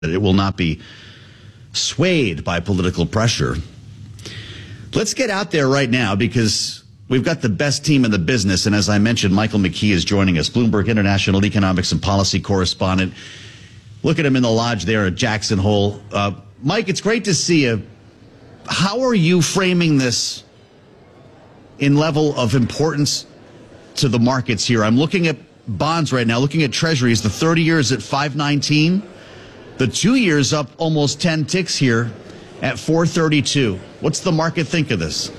It will not be swayed by political pressure. Let's get out there right now because we've got the best team in the business. And as I mentioned, Michael McKee is joining us, Bloomberg International Economics and Policy Correspondent. Look at him in the lodge there at Jackson Hole. Mike, it's great to see you. How are you framing this in level of importance to the markets here? I'm looking at bonds right now, looking at treasuries. The 30 years at 519. The 2 years up almost 10 ticks here at 432. What's the market think of this?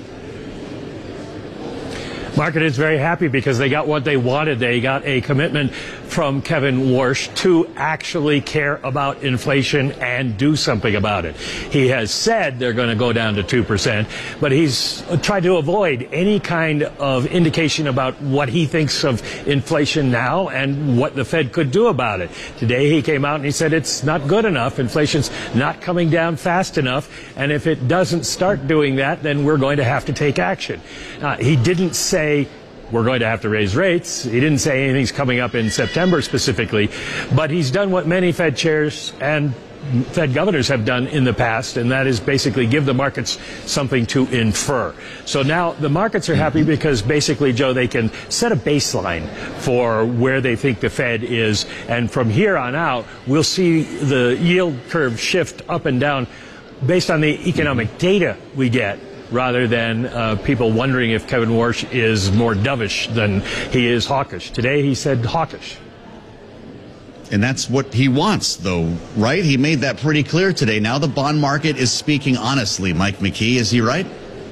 Market is very happy because they got what they wanted. They got a commitment from Kevin Warsh to actually care about inflation and do something about it. He has said they're going to go down to 2%, but he's tried to avoid any kind of indication about what he thinks of inflation now and what the Fed could do about it. Today he came out and he said it's not good enough. Inflation's not coming down fast enough, and if it doesn't start doing that, then we're going to have to take action. He didn't say we're going to have to raise rates. He didn't say anything's coming up in September specifically, but he's done what many Fed chairs and Fed governors have done in the past, and that is basically give the markets something to infer. So now the markets are happy because basically, Joe, they can set a baseline for where they think the Fed is, and from here on out, we'll see the yield curve shift up and down based on the economic data we get, rather than people wondering if Kevin Warsh is more dovish than he is hawkish. Today he said hawkish. And that's what he wants, though, right? He made that pretty clear today. Now the bond market is speaking honestly. Mike McKee, is he right?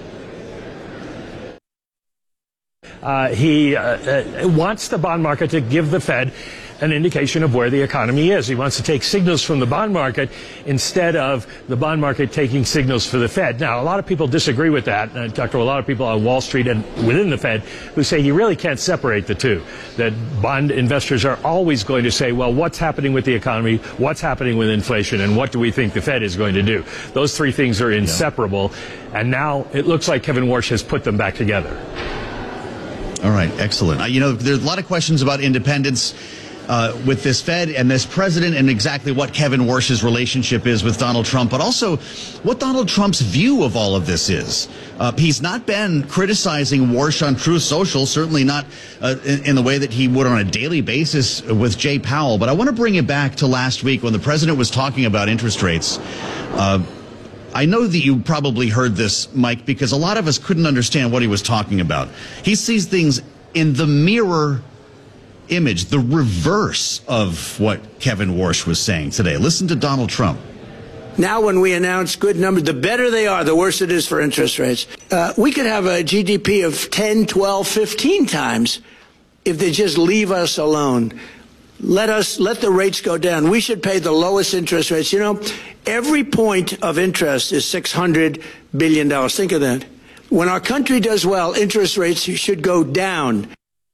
He wants the bond market to give the Fed an indication of where the economy is. He wants to take signals from the bond market instead of the bond market taking signals for the Fed. Now, a lot of people disagree with that. I talked to a lot of people on Wall Street and within the Fed who say you really can't separate the two. That bond investors are always going to say, well, what's happening with the economy? What's happening with inflation? And what do we think the Fed is going to do? Those three things are inseparable. Yeah. And now it looks like Kevin Warsh has put them back together. All right. Excellent. There's a lot of questions about independence with this Fed and this president and exactly what Kevin Warsh's relationship is with Donald Trump, but also what Donald Trump's view of all of this is. He's not been criticizing Warsh on Truth Social, certainly not in the way that he would on a daily basis with Jay Powell. But I want to bring it back to last week when the president was talking about interest rates. I know that you probably heard this, Mike, because a lot of us couldn't understand what he was talking about. He sees things in the mirror image, the reverse of what Kevin Warsh was saying today. Listen to Donald Trump. Now when we announce good numbers, the better they are, the worse it is for interest rates. We could have a GDP of 10, 12, 15 times if they just leave us alone. Let the rates go down. We should pay the lowest interest rates. Every point of interest is $600 billion. Think of that. When our country does well, interest rates should go down.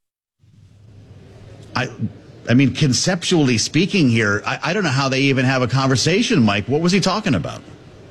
I mean, conceptually speaking here, I don't know how they even have a conversation, Mike. What was he talking about?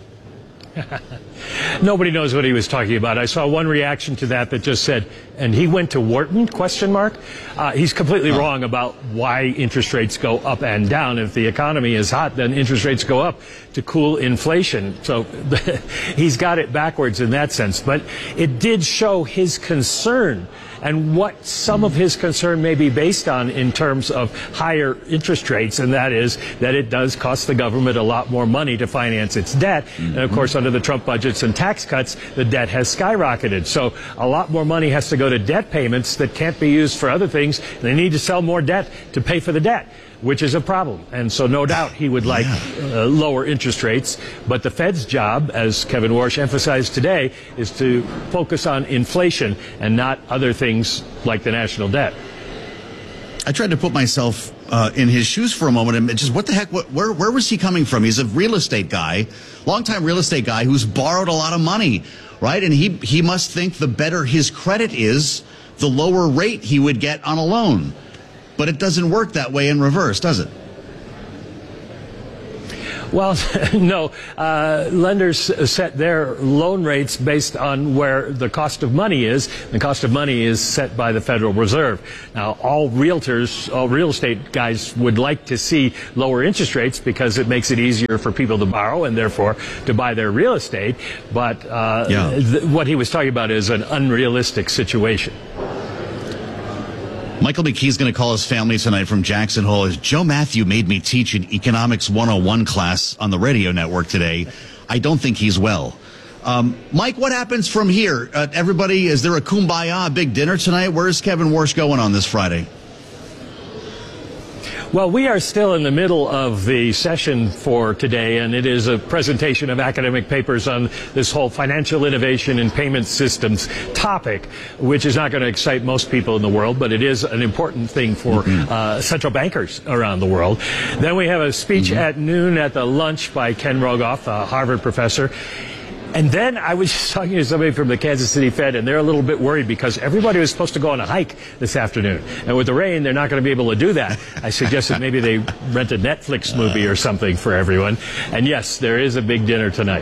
Nobody knows what he was talking about. I saw one reaction to that just said, and he went to Wharton, ? He's completely wrong about why interest rates go up and down. If the economy is hot, then interest rates go up to cool inflation. So he's got it backwards in that sense. But it did show his concern and what some of his concern may be based on in terms of higher interest rates, and that is that it does cost the government a lot more money to finance its debt. Mm-hmm. And of course, under the Trump budgets and tax cuts, the debt has skyrocketed. So a lot more money has to go to debt payments that can't be used for other things. They need to sell more debt to pay for the debt, which is a problem. And so no doubt he would like lower interest rates. But the Fed's job, as Kevin Warsh emphasized today, is to focus on inflation and not other things like the national debt. I tried to put myself in his shoes for a moment and just what the heck, where was he coming from? He's a real estate guy, longtime real estate guy who's borrowed a lot of money, right? And he must think the better his credit is, the lower rate he would get on a loan. But it doesn't work that way in reverse, does it? Well, no. Lenders set their loan rates based on where the cost of money is. The cost of money is set by the Federal Reserve. Now, all realtors, all real estate guys would like to see lower interest rates because it makes it easier for people to borrow and therefore to buy their real estate. But what he was talking about is an unrealistic situation. Michael McKee's going to call his family tonight from Jackson Hole. Joe Matthew made me teach an Economics 101 class on the radio network today. I don't think he's well. Mike, what happens from here? Everybody, is there a kumbaya, big dinner tonight? Where's Kevin Warsh going on this Friday? Well, we are still in the middle of the session for today, and it is a presentation of academic papers on this whole financial innovation and payment systems topic, which is not going to excite most people in the world, but it is an important thing for central bankers around the world. Then we have a speech at noon at the lunch by Ken Rogoff, a Harvard professor. And then I was just talking to somebody from the Kansas City Fed, and they're a little bit worried because everybody was supposed to go on a hike this afternoon. And with the rain, they're not going to be able to do that. I suggested maybe they rent a Netflix movie or something for everyone. And yes, there is a big dinner tonight.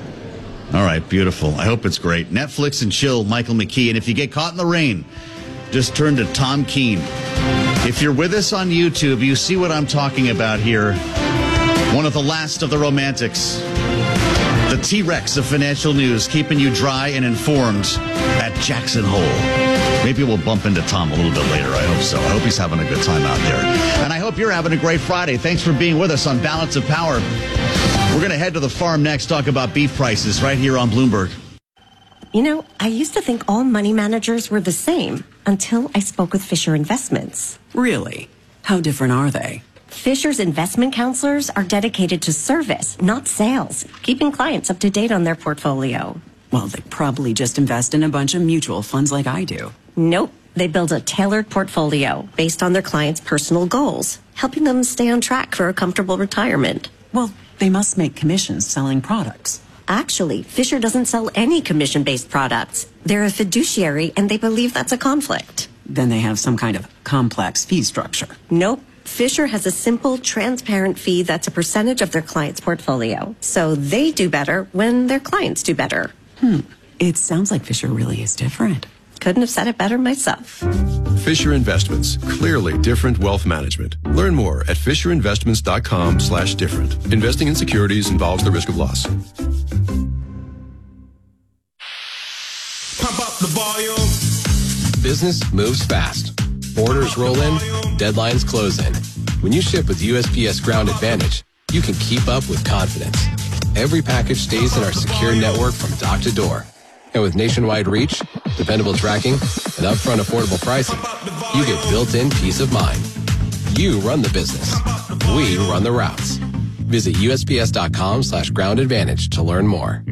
All right, beautiful. I hope it's great. Netflix and chill, Michael McKee. And if you get caught in the rain, just turn to Tom Keene. If you're with us on YouTube, you see what I'm talking about here. One of the last of the romantics. The T-Rex of financial news, keeping you dry and informed at Jackson Hole. Maybe we'll bump into Tom a little bit later. I hope so. I hope he's having a good time out there. And I hope you're having a great Friday. Thanks for being with us on Balance of Power. We're going to head to the farm next, talk about beef prices right here on Bloomberg. You know, I used to think all money managers were the same until I spoke with Fisher Investments. Really? How different are they? Fisher's investment counselors are dedicated to service, not sales, keeping clients up to date on their portfolio. Well, they probably just invest in a bunch of mutual funds like I do. Nope. They build a tailored portfolio based on their clients' personal goals, helping them stay on track for a comfortable retirement. Well, they must make commissions selling products. Actually, Fisher doesn't sell any commission-based products. They're a fiduciary, and they believe that's a conflict. Then they have some kind of complex fee structure. Nope. Fisher has a simple, transparent fee that's a percentage of their client's portfolio. So they do better when their clients do better. It sounds like Fisher really is different. Couldn't have said it better myself. Fisher Investments. Clearly different wealth management. Learn more at FisherInvestments.com/different. Investing in securities involves the risk of loss. Pump up the volume. Business moves fast. Orders roll in, deadlines close in. When you ship with USPS Ground Advantage, you can keep up with confidence. Every package stays in our secure network from dock to door. And with nationwide reach, dependable tracking, and upfront affordable pricing, you get built-in peace of mind. You run the business. We run the routes. Visit USPS.com/Ground Advantage to learn more.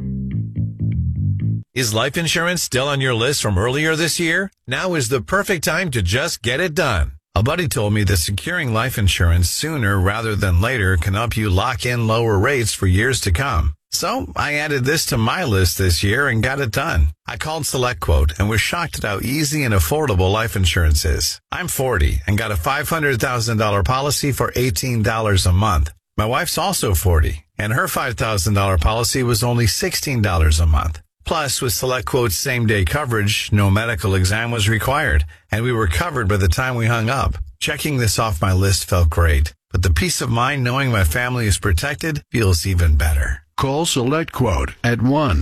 Is life insurance still on your list from earlier this year? Now is the perfect time to just get it done. A buddy told me that securing life insurance sooner rather than later can help you lock in lower rates for years to come. So I added this to my list this year and got it done. I called SelectQuote and was shocked at how easy and affordable life insurance is. I'm 40 and got a $500,000 policy for $18 a month. My wife's also 40 and her $5,000 policy was only $16 a month. Plus, with SelectQuote's same-day coverage, no medical exam was required, and we were covered by the time we hung up. Checking this off my list felt great, but the peace of mind knowing my family is protected feels even better. Call SelectQuote at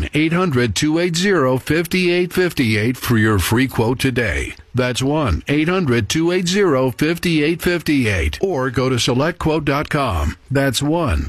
1-800-280-5858 for your free quote today. That's 1-800-280-5858. Or go to SelectQuote.com. That's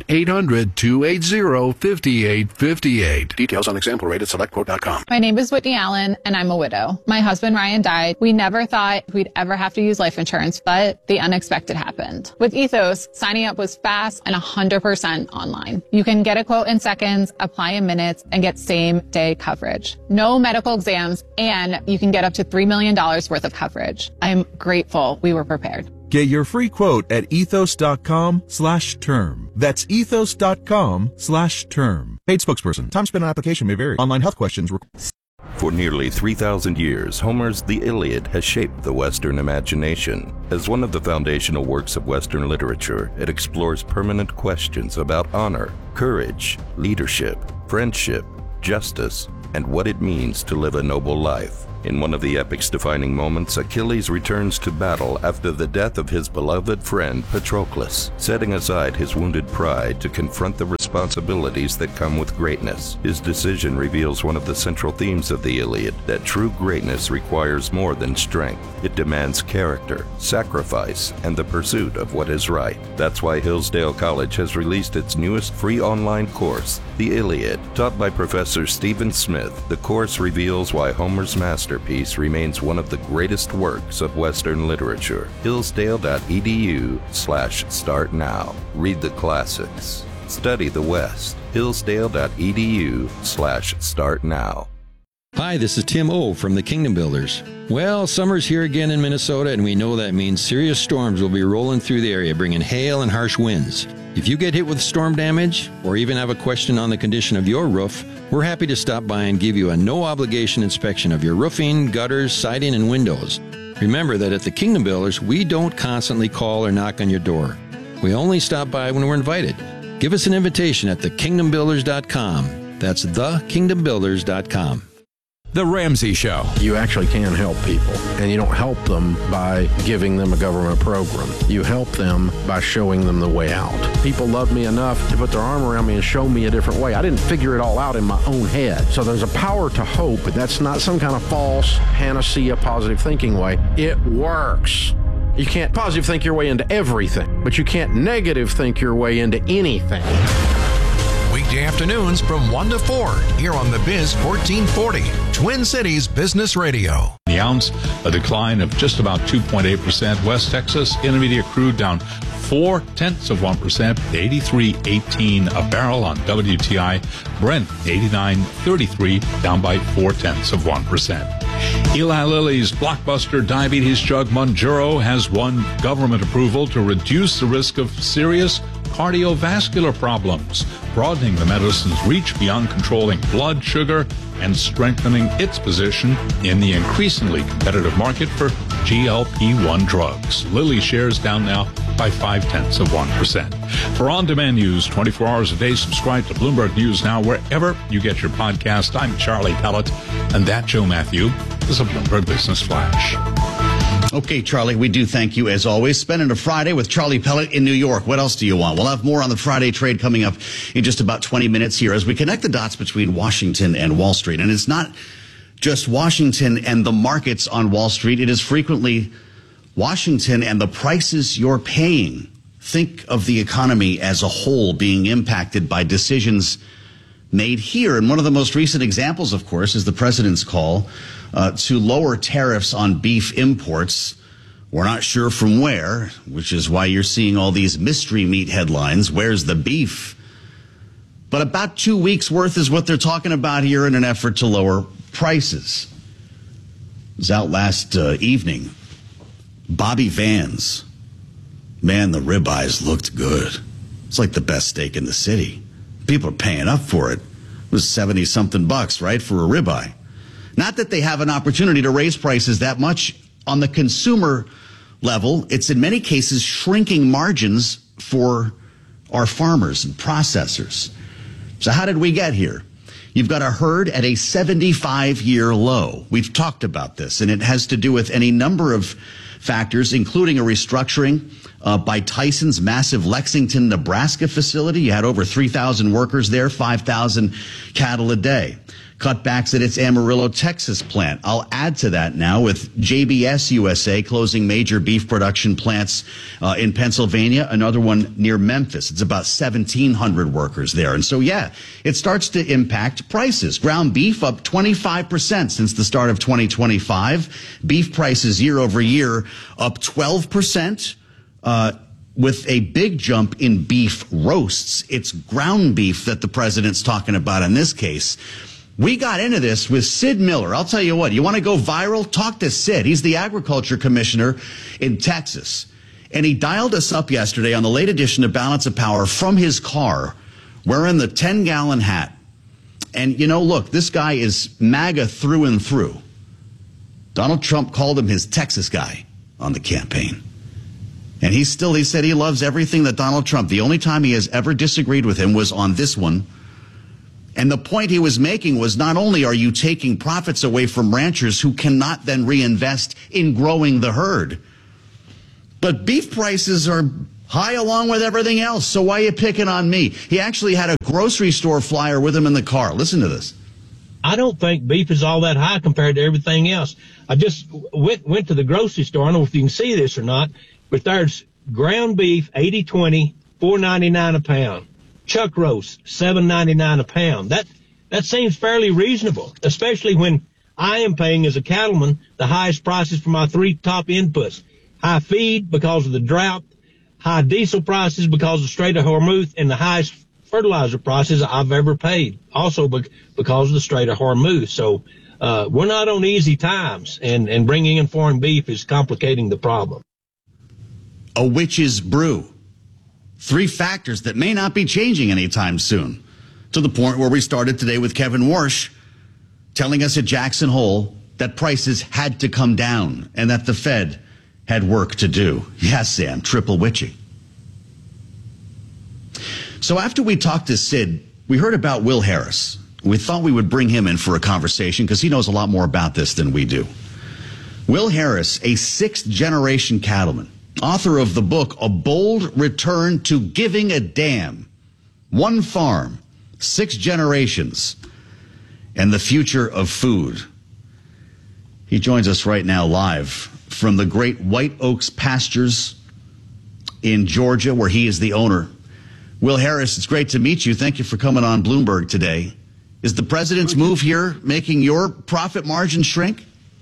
1-800-280-5858. Details on example rate at SelectQuote.com. My name is Whitney Allen, and I'm a widow. My husband, Ryan, died. We never thought we'd ever have to use life insurance, but the unexpected happened. With Ethos, signing up was fast and 100% online. You can get a quote in seconds, apply in minutes, and get same-day coverage. No medical exams, and you can get up to $3 million worth of coverage. I'm grateful we were prepared. Get your free quote at ethos.com/term. That's ethos.com/term. Paid spokesperson. Time spent on application may vary. Online health questions. For nearly 3,000 years, Homer's The Iliad has shaped the Western imagination. As one of the foundational works of Western literature, it explores permanent questions about honor, courage, leadership, friendship, justice, and what it means to live a noble life. In one of the epic's defining moments, Achilles returns to battle after the death of his beloved friend Patroclus, setting aside his wounded pride to confront the responsibilities that come with greatness. His decision reveals one of the central themes of the Iliad, that true greatness requires more than strength. It demands character, sacrifice, and the pursuit of what is right. That's why Hillsdale College has released its newest free online course, The Iliad. Taught by Professor Stephen Smith, the course reveals why Homer's masterpiece remains one of the greatest works of Western literature. Hillsdale.edu/start now. Read the classics. Study the West. Hillsdale.edu/start now. Hi, this is Tim O from the Kingdom Builders. Well, summer's here again in Minnesota, and we know that means serious storms will be rolling through the area, bringing hail and harsh winds. If you get hit with storm damage, or even have a question on the condition of your roof, we're happy to stop by and give you a no-obligation inspection of your roofing, gutters, siding, and windows. Remember that at the Kingdom Builders, we don't constantly call or knock on your door. We only stop by when we're invited. Give us an invitation at thekingdombuilders.com. That's thekingdombuilders.com. The Ramsey Show. You actually can help people, and you don't help them by giving them a government program. You help them by showing them the way out. People love me enough to put their arm around me and show me a different way. I didn't figure it all out in my own head. So there's a power to hope, but that's not some kind of false panacea positive thinking way. It works. You can't positive think your way into everything, but you can't negative think your way into anything. Weekday afternoons from 1 to 4 here on The Biz 1440, Twin Cities Business Radio. The ounce, a decline of just about 2.8%. West Texas Intermediate crude down 0.4%, 83.18 a barrel on WTI. Brent 89.33, down by 0.4%. Eli Lilly's blockbuster diabetes drug Mounjaro has won government approval to reduce the risk of serious cardiovascular problems, broadening the medicine's reach beyond controlling blood sugar and strengthening its position in the increasingly competitive market for GLP-1 drugs. Lilly shares down now by 0.5%. For on-demand news 24 hours a day, subscribe to Bloomberg News Now wherever you get your podcast. I'm Charlie Pellet, and that, Joe Matthew, is a Bloomberg Business Flash. Okay, Charlie, we do thank you as always. Spending a Friday with Charlie Pellet in New York. What else do you want? We'll have more on the Friday trade coming up in just about 20 minutes here as we connect the dots between Washington and Wall Street. And it's not just Washington and the markets on Wall Street. It is frequently Washington and the prices you're paying. Think of the economy as a whole being impacted by decisions made here. And one of the most recent examples, of course, is the president's call to lower tariffs on beef imports. We're not sure from where, which is why you're seeing all these mystery meat headlines. Where's the beef? But about 2 weeks worth is what they're talking about here in an effort to lower prices. It was out last evening. Bobby Vans. Man, the ribeyes looked good. It's like the best steak in the city. People are paying up for it. It was 70-something bucks, right, for a ribeye. Not that they have an opportunity to raise prices that much on the consumer level. It's in many cases shrinking margins for our farmers and processors. So how did we get here? You've got a herd at a 75-year low. We've talked about this, and it has to do with any number of factors, including a restructuring by Tyson's massive Lexington, Nebraska facility. You had over 3,000 workers there, 5,000 cattle a day. Cutbacks at its Amarillo, Texas plant. I'll add to that now with JBS USA closing major beef production plants in Pennsylvania, another one near Memphis. It's about 1,700 workers there. And so, yeah, it starts to impact prices. Ground beef up 25% since the start of 2025. Beef prices year over year up 12%. With a big jump in beef roasts. It's ground beef that the president's talking about in this case. We got into this with Sid Miller. I'll tell you what, you want to go viral? Talk to Sid. He's the agriculture commissioner in Texas. And he dialed us up yesterday on the late edition of Balance of Power from his car, wearing the 10-gallon hat. And, look, this guy is MAGA through and through. Donald Trump called him his Texas guy on the campaign. And he said he loves everything that Donald Trump. The only time he has ever disagreed with him was on this one. And the point he was making was, not only are you taking profits away from ranchers who cannot then reinvest in growing the herd, but beef prices are high along with everything else. So why are you picking on me? He actually had a grocery store flyer with him in the car. Listen to this. I don't think beef is all that high compared to everything else. I just went to the grocery store. I don't know if you can see this or not, but there's ground beef, 80-20, $4.99 a pound. Chuck roast, $7.99 a pound. That seems fairly reasonable, especially when I am paying as a cattleman the highest prices for my three top inputs. High feed because of the drought, high diesel prices because of Strait of Hormuz, and the highest fertilizer prices I've ever paid, also because of the Strait of Hormuz. So we're not on easy times, and bringing in foreign beef is complicating the problem. A witch's brew. 3 factors that may not be changing anytime soon, to the point where we started today with Kevin Warsh telling us at Jackson Hole that prices had to come down and that the Fed had work to do. Yes, Sam, triple witchy. So after we talked to Sid, we heard about Will Harris. We thought we would bring him in for a conversation because he knows a lot more about this than we do. Will Harris, a 6th-generation cattleman, author of the book, A Bold Return to Giving a Damn, One Farm, 6 Generations, and the Future of Food. He joins us right now live from the great White Oaks pastures in Georgia, where he is the owner. Will Harris, it's great to meet you. Thank you for coming on Bloomberg today. Is the president's move here making your profit margin shrink?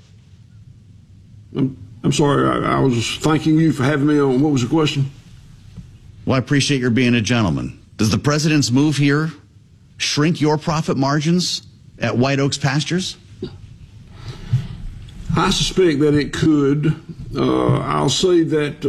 I'm sorry, I was thanking you for having me on. What was the question? Well, I appreciate your being a gentleman. Does the president's move here shrink your profit margins at White Oaks Pastures? I suspect that it could. I'll say that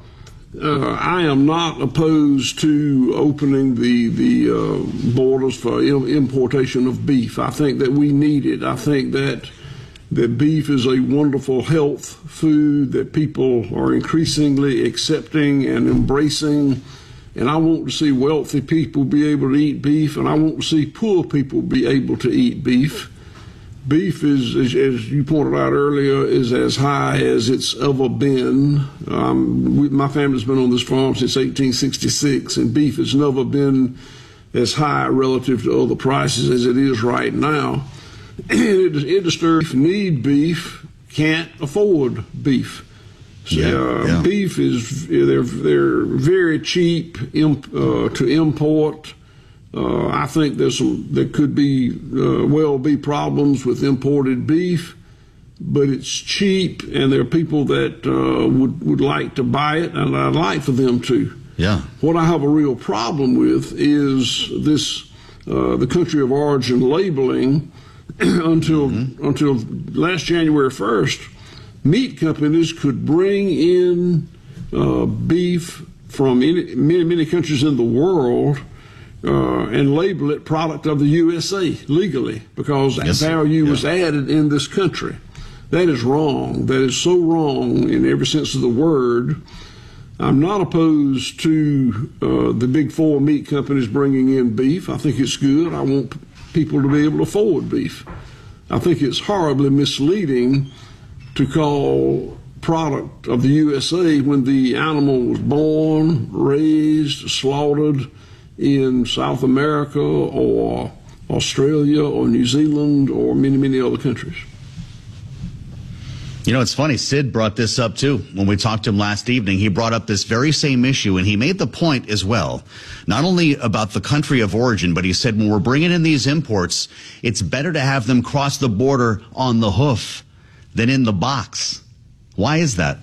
I am not opposed to opening the borders for importation of beef. I think that we need it. I think that beef is a wonderful health food that people are increasingly accepting and embracing. And I want to see wealthy people be able to eat beef, and I want to see poor people be able to eat beef. Beef is, as you pointed out earlier, is as high as it's ever been. My family's been on this farm since 1866, and beef has never been as high relative to other prices as it is right now. Industry need beef, can't afford beef. So, beef is they're very cheap to import. I think there could be well be problems with imported beef, but it's cheap, and there are people that would like to buy it, and I'd like for them to. Yeah. What I have a real problem with is this the country of origin labeling. Until last January 1st, meat companies could bring in beef from many countries in the world and label it product of the USA legally because value was added in this country. That is wrong. That is so wrong in every sense of the word. I'm not opposed to the big 4 meat companies bringing in beef. I think it's good. I want people to be able to afford beef. I think it's horribly misleading to call product of the USA when the animal was born, raised, slaughtered in South America or Australia or New Zealand or many other countries. You know, it's funny. Sid brought this up, too. When we talked to him last evening, he brought up this very same issue, and he made the point as well, not only about the country of origin, but he said when we're bringing in these imports, it's better to have them cross the border on the hoof than in the box. Why is that?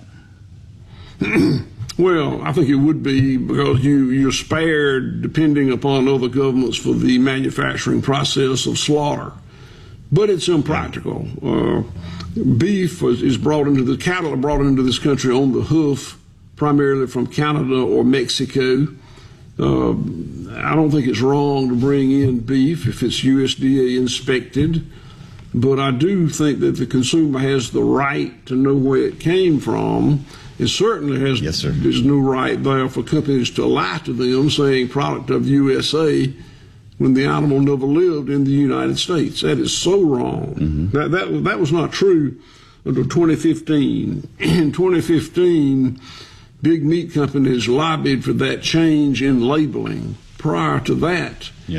Well, I think it would be because you're spared, depending upon other governments, for the manufacturing process of slaughter. But it's impractical. Beef is brought into the cattle are brought into this country on the hoof, primarily from Canada or Mexico. I don't think it's wrong to bring in beef if it's USDA inspected, but I do think that the consumer has the right to know where it came from. It certainly has. Yes, sir. There's no right there for companies to lie to them saying product of USA when the animal never lived in the United States. That is so wrong. Mm-hmm. That was not true until 2015. In 2015, big meat companies lobbied for that change in labeling. Prior to that,